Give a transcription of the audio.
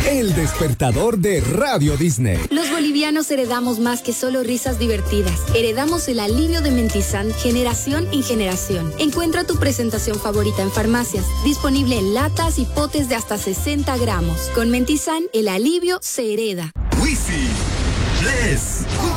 El despertador de Radio Disney. Los bolivianos heredamos más que solo risas divertidas. Heredamos el alivio de Mentizan generación en generación. Encuentra tu presentación favorita en farmacias. Disponible en latas y potes de hasta 60 gramos. Con Mentizan, el alivio se hereda. Wisi, Les,